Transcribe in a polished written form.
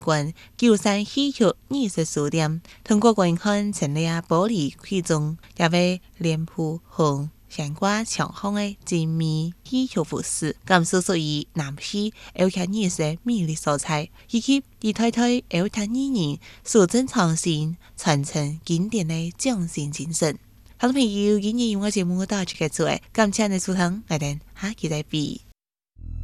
馆旧山戏曲艺术书店，通过观看陈列玻璃柜中，也为脸谱红相关强项的精美戏曲服饰，感受属于南戏偶像艺术魅力所在，以及一代代偶像艺人素正创新、传承经典的匠心精神。好多朋友，今日用我节目到这个结束，感谢你收听，我哋下期再见。